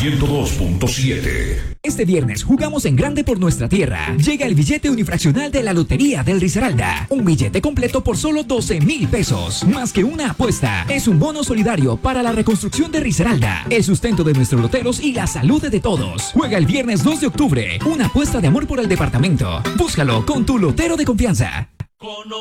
102.7. Este viernes jugamos en grande por nuestra tierra. Llega el billete unifraccional de la Lotería del Risaralda. Un billete completo por solo 12,000 pesos. Más que una apuesta, es un bono solidario para la reconstrucción de Risaralda, el sustento de nuestros loteros y la salud de todos. Juega el viernes 2 de octubre. Una apuesta de amor por el departamento. Búscalo con tu lotero de confianza.